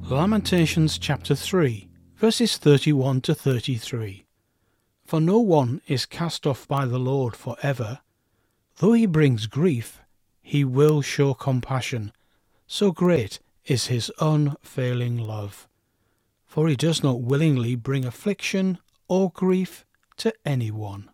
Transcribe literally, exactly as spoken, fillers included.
Lamentations chapter three, verses thirty-one to thirty-three. For no one is cast off by the Lord for ever. Though he brings grief, he will show compassion. So great is his unfailing love. For he does not willingly bring affliction or grief to anyone.